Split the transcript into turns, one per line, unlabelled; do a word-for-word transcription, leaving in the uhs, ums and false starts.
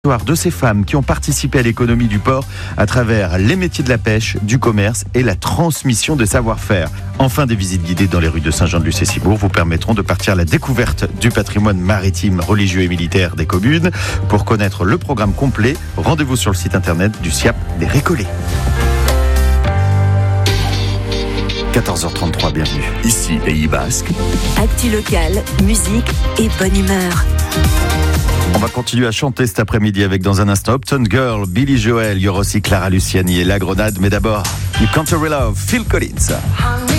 de ces femmes qui ont participé à l'économie du port à travers les métiers de la pêche, du commerce et la transmission de savoir-faire. Enfin, des visites guidées dans les rues de Saint-Jean-de-Luz-et-Cibourg vous permettront de partir à la découverte du patrimoine maritime, religieux et militaire des communes. Pour connaître le programme complet, rendez-vous sur le site internet du SIAP des Récollets. quatorze heures trente-trois, bienvenue.
Ici, Pays Basque.
Actu local, musique et bonne humeur.
On va continuer à chanter cet après-midi avec, dans un instant, Uptown Girl, Billy Joel, il y aura aussi Clara Luciani et La Grenade. Mais d'abord, You Can't Hurry Love, Phil Collins.